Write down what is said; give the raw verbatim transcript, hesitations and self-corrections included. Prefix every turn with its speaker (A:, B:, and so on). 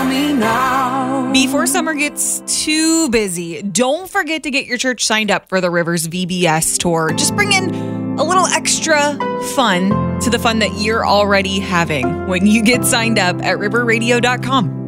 A: me now.
B: Before summer gets too busy, don't forget to get your church signed up for the Rivers V B S tour. Just bring in a little extra fun to the fun that you're already having when you get signed up at river radio dot com.